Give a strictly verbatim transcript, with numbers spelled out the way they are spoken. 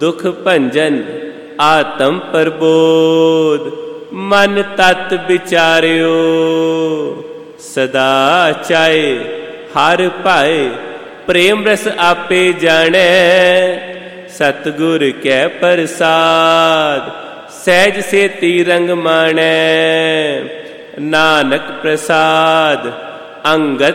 दुख भंजन आत्म प्रबोध। मन तत् विचार्यो सदा चाहे, हर पाए प्रेम रस आपे जाने। सतगुर कै प्रसाद सहज से तिरंग माणै। नानक प्रसाद अंगत